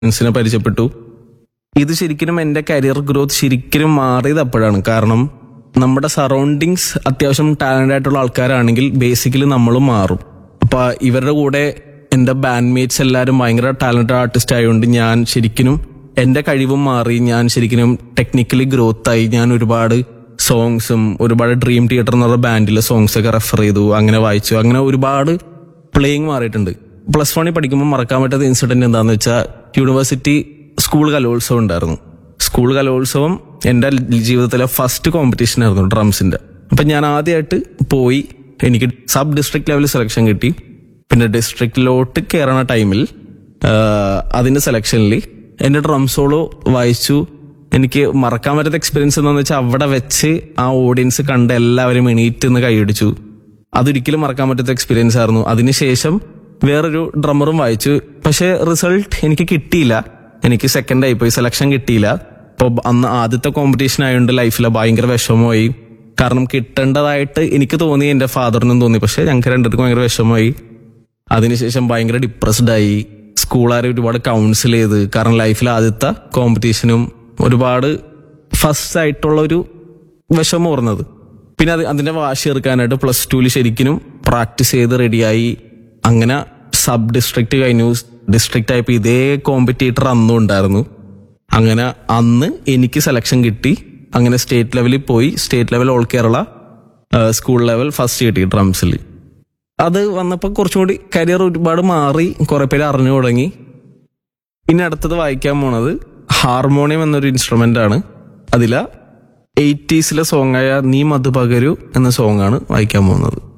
ഫ്രണ്ട്സിനെ പരിചയപ്പെട്ടു. ഇത് ശരിക്കും എൻ്റെ കരിയർ ഗ്രോത്ത് ശരിക്കും മാറിയത് അപ്പോഴാണ്. കാരണം നമ്മുടെ സറൗണ്ടിങ്സ് അത്യാവശ്യം ടാലന്റ് ആയിട്ടുള്ള ആൾക്കാരാണെങ്കിൽ ബേസിക്കലി നമ്മളും മാറും. അപ്പൊ ഇവരുടെ കൂടെ എൻ്റെ ബാൻഡ്മേറ്റ്സ് എല്ലാവരും ഭയങ്കര ടാലന്റഡ് ആർട്ടിസ്റ്റ് ആയതുകൊണ്ട് ഞാൻ ശരിക്കും എൻ്റെ കഴിവും മാറി. ഞാൻ ശരിക്കും ടെക്നിക്കലി ഗ്രോത്തായി. ഞാൻ ഒരുപാട് സോങ്സും ഒരുപാട് ഡ്രീം തിയേറ്റർ എന്ന് പറഞ്ഞ ബാൻഡിലെ സോങ്സ് ഒക്കെ റെഫർ ചെയ്തു, അങ്ങനെ വായിച്ചു. അങ്ങനെ ഒരുപാട് പ്ലേയിങ് മാറിയിട്ടുണ്ട്. പ്ലസ് 1 പഠിക്കുമ്പോൾ മറക്കാൻ പറ്റാത്ത ഇൻസിഡന്റ് എന്താണെന്ന് വെച്ചാൽ യൂണിവേഴ്സിറ്റി സ്കൂൾ കലോത്സവം ഉണ്ടായിരുന്നു. സ്കൂൾ കലോത്സവം എൻ്റെ ജീവിതത്തിലെ ഫസ്റ്റ് കോമ്പറ്റീഷൻ ആയിരുന്നു ഡ്രംസിന്റെ. അപ്പൊ ഞാൻ ആദ്യമായിട്ട് പോയി. എനിക്ക് സബ് ഡിസ്ട്രിക്ട് ലെവലിൽ സെലക്ഷൻ കിട്ടി. പിന്നെ ഡിസ്ട്രിക്റ്റിലോട്ട് കയറണ ടൈമിൽ അതിന്റെ സെലക്ഷനിൽ എൻ്റെ ഡ്രം സോളോ വായിച്ചു. എനിക്ക് മറക്കാൻ പറ്റാത്ത എക്സ്പീരിയൻസ് എന്താണെന്ന് വെച്ചാൽ അവിടെ വെച്ച് ആ ഓഡിയൻസ് കണ്ട് എല്ലാവരും എണീറ്റ് നിന്ന് കൈയടിച്ചു. അതൊരിക്കലും മറക്കാൻ പറ്റാത്ത എക്സ്പീരിയൻസ് ആയിരുന്നു. അതിനുശേഷം വേറൊരു ഡ്രമ്മറും വായിച്ചു. പക്ഷെ റിസൾട്ട് എനിക്ക് കിട്ടിയില്ല. എനിക്ക് സെക്കൻഡ് ആയിപ്പോയി, സെലക്ഷൻ കിട്ടിയില്ല. അപ്പോൾ അന്ന് ആദ്യത്തെ കോമ്പറ്റീഷൻ ആയതുകൊണ്ട് ലൈഫിൽ ഭയങ്കര വിഷമമായി. കാരണം കിട്ടേണ്ടതായിട്ട് എനിക്ക് തോന്നി, എൻ്റെ ഫാദറിനും തോന്നി. പക്ഷെ ഞങ്ങൾക്ക് രണ്ടുപേർക്കും ഭയങ്കര വിഷമമായി. അതിനുശേഷം ഭയങ്കര ഡിപ്രസ്ഡ് ആയി. സ്കൂളുകാരെ ഒരുപാട് കൗൺസിൽ ചെയ്ത്. കാരണം ലൈഫിൽ ആദ്യത്തെ കോമ്പറ്റീഷനും ഒരുപാട് ഫസ്റ്റ് ആയിട്ടുള്ള ഒരു വിഷമം ഓർന്നത്. പിന്നെ അതിന്റെ വാശി എടുക്കാനായിട്ട് പ്ലസ് 2 ശരിക്കും പ്രാക്ടീസ് ചെയ്ത് റെഡിയായി. അങ്ങനെ സബ് ഡിസ്ട്രിക്ട് കഴിഞ്ഞു. ഡിസ്ട്രിക്ട് ആയപ്പോൾ ഇതേ കോമ്പറ്റീറ്റർ അന്നും ഉണ്ടായിരുന്നു. അങ്ങനെ അന്ന് എനിക്ക് സെലക്ഷൻ കിട്ടി. അങ്ങനെ സ്റ്റേറ്റ് ലെവലിൽ പോയി. State level all Kerala school level first കിട്ടി ഡ്രംസിൽ. അത് വന്നപ്പോൾ കുറച്ചും കൂടി കരിയർ ഒരുപാട് മാറി. കുറെ പേര് അറിഞ്ഞു തുടങ്ങി. ഇനി അടുത്തത് വായിക്കാൻ പോണത് ഹാർമോണിയം എന്നൊരു ഇൻസ്ട്രുമെന്റ് ആണ്. അതില 80s സോങ്ങായ നീ മധു പകരു എന്ന സോങ്ങാണ് വായിക്കാൻ പോകുന്നത്.